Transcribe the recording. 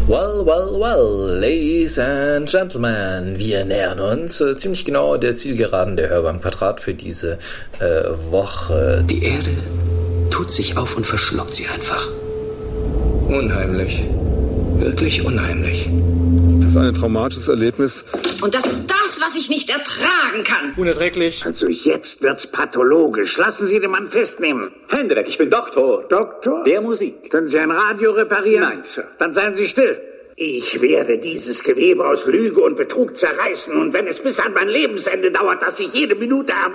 Well, Ladies and Gentlemen, wir nähern uns ziemlich genau der Zielgeraden der Hörbahn Quadrat für diese Woche. Die Erde tut sich auf und verschluckt sie einfach. Unheimlich. Wirklich unheimlich. Das ist ein traumatisches Erlebnis. Und das ist das, was ich nicht ertragen kann. Unerträglich. Also jetzt wird's pathologisch. Lassen Sie den Mann festnehmen. Hände weg, ich bin Doktor. Doktor? Der Musik. Können Sie ein Radio reparieren? Nein, Sir. Dann seien Sie still. Ich werde dieses Gewebe aus Lüge und Betrug zerreißen. Und wenn es bis an mein Lebensende dauert, dass ich jede Minute